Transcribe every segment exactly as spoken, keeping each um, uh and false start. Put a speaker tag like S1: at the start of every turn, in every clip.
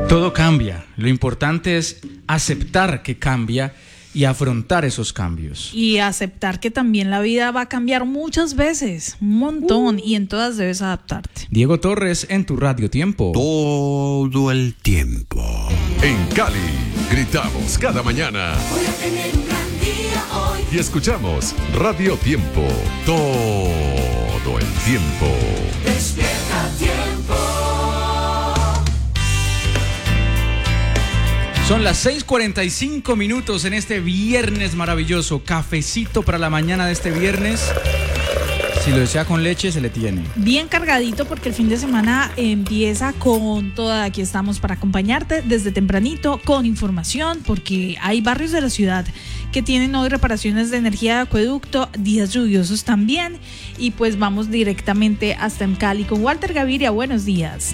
S1: Todo cambia, lo importante es aceptar que cambia y afrontar esos cambios.
S2: Y aceptar que también la vida va a cambiar muchas veces, un montón, uh. y en todas debes adaptarte.
S1: Diego Torres en tu Radio Tiempo.
S3: Todo el tiempo.
S4: En Cali, gritamos cada mañana.
S5: Voy a tener un gran día hoy.
S4: Y escuchamos Radio Tiempo. Todo el tiempo.
S5: Despierta Tiempo.
S1: Son las seis cuarenta y cinco minutos en este viernes maravilloso. Cafecito para la mañana de este viernes. Si lo desea con leche, se le tiene.
S2: Bien cargadito porque el fin de semana empieza con toda. Aquí estamos para acompañarte desde tempranito con información, porque hay barrios de la ciudad que tienen hoy reparaciones de energía de acueducto, días lluviosos también. Y pues vamos directamente hasta en Cali con Walter Gaviria. Buenos días.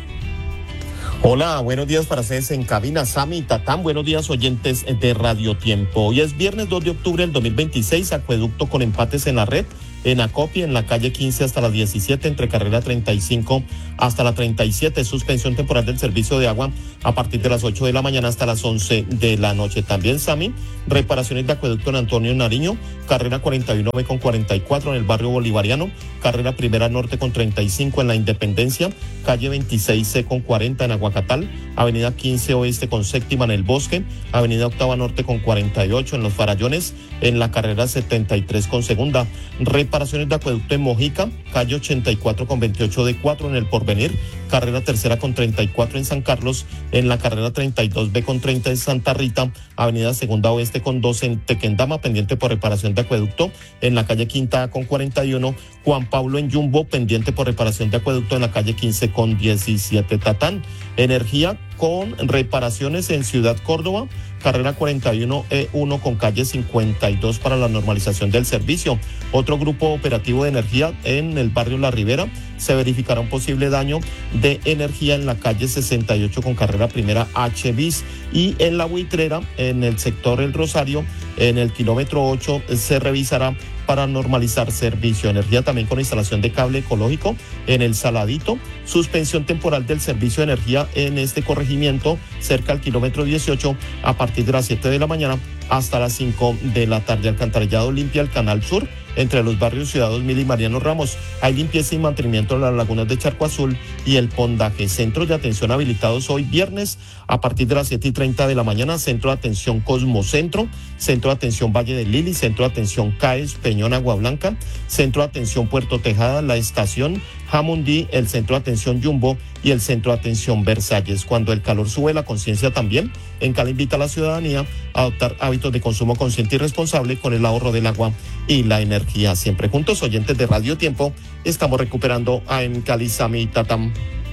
S6: Hola, buenos días para ustedes en cabina, Sami y Tatán. Buenos días, oyentes de Radio Tiempo. Hoy es viernes dos de octubre del dos mil veintiséis, acueducto con empates en la red, en Acopi, en la calle quince hasta las diecisiete, entre carrera treinta y cinco hasta la treinta y siete, suspensión temporal del servicio de agua a partir de las ocho de la mañana hasta las once de la noche. También, Sami, reparaciones de acueducto en Antonio Nariño, carrera cuarenta y uno B con cuarenta y cuatro en el barrio Bolivariano, carrera Primera Norte con treinta y cinco en la Independencia, calle veintiséis C con cuarenta en Aguacatal, avenida quince Oeste con séptima en el Bosque, avenida Octava Norte con cuarenta y ocho en Los Farallones, en la carrera setenta y tres con segunda, reparaciones de acueducto en Mojica, calle ochenta y cuatro con veintiocho D cuatro en el Porvenir, carrera tercera con treinta y cuatro en San Carlos, en la carrera treinta y dos B con treinta en Santa Rita, avenida Segunda Oeste con doce en Tequendama, pendiente por reparación de acueducto, en la calle Quinta A con cuarenta y uno, Juan Pablo en Yumbo, pendiente por reparación de acueducto en la calle quince con diecisiete. Tatán, energía con reparaciones en Ciudad Córdoba, carrera cuarenta y uno E uno con calle cincuenta y dos para la normalización del servicio. Otro grupo operativo de energía en el barrio La Ribera, se verificará un posible daño de energía en la calle sesenta y ocho con carrera primera H bis, y en la Buitrera, en el sector El Rosario, en el kilómetro ocho, se revisará para normalizar servicio. Energía también con instalación de cable ecológico en el Saladito, suspensión temporal del servicio de energía en este corregimiento cerca al kilómetro dieciocho a partir de las siete de la mañana hasta las cinco de la tarde. Alcantarillado limpia el Canal Sur entre los barrios Ciudad dos mil y Mariano Ramos. Hay limpieza y mantenimiento en las lagunas de Charco Azul y el Pondaje. Centros de atención habilitados hoy viernes a partir de las siete y treinta de la mañana. Centro de atención Cosmocentro, Centro de atención Valle de Lili, Centro de atención CAES Peñón Agua Blanca, Centro de atención Puerto Tejada, La Estación, Jamundí, el Centro de atención Jumbo y el Centro de atención Versalles. Cuando el calor sube, la conciencia también. En Cali invita a la ciudadanía a adoptar hábitos de consumo consciente y responsable con el ahorro del agua y la energía. Siempre juntos, oyentes de Radio Tiempo, estamos recuperando a en Cali, Sami y Tatam.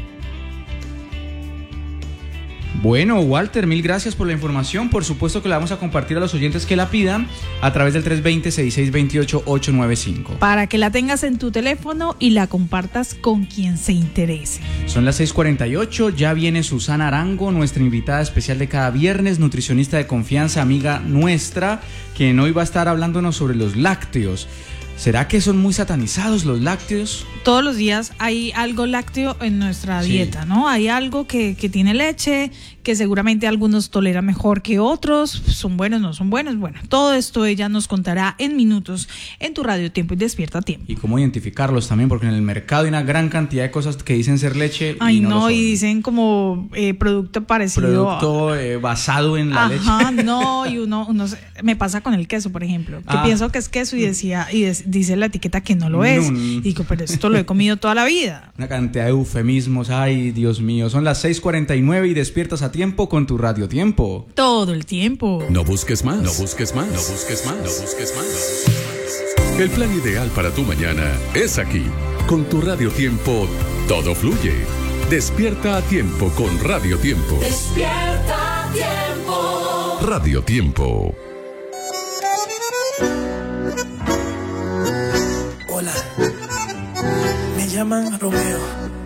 S1: Bueno, Walter, mil gracias por la información. Por supuesto que la vamos a compartir a los oyentes que la pidan a través del tres dos cero, seis seis dos ocho, ocho nueve cinco.
S2: Para que la tengas en tu teléfono y la compartas con quien se interese.
S1: Son las seis cuarenta y ocho, ya viene Susana Arango, nuestra invitada especial de cada viernes, nutricionista de confianza, amiga nuestra, quien hoy va a estar hablándonos sobre los lácteos. ¿Será que son muy satanizados los lácteos?
S2: Todos los días hay algo lácteo en nuestra sí. dieta, ¿no? Hay algo que, que tiene leche, que seguramente algunos toleran mejor que otros, son buenos, no son buenos. Bueno, todo esto ella nos contará en minutos en tu Radio Tiempo y Despierta Tiempo.
S1: Y cómo identificarlos también, porque en el mercado hay una gran cantidad de cosas que dicen ser leche.
S2: Ay,
S1: y no,
S2: no, y dicen como eh, producto parecido.
S1: Producto a... eh, basado en la
S2: Ajá,
S1: leche.
S2: Ajá, no, y uno, uno, me pasa con el queso, por ejemplo, que ah. pienso que es queso y decía, y des, dice la etiqueta que no lo es. No. Y digo, pero esto lo he comido toda la vida.
S1: Una cantidad de eufemismos, ay, Dios mío. Son las seis cuarenta y nueve y despiertas a tiempo con tu Radio Tiempo.
S2: Todo el tiempo.
S4: No busques más, no busques más, no busques más, no busques más. El plan ideal para tu mañana es aquí. Con tu Radio Tiempo, todo fluye. Despierta a tiempo con Radio Tiempo.
S5: Despierta a tiempo.
S4: Radio Tiempo.
S7: Hola, me llaman Romeo.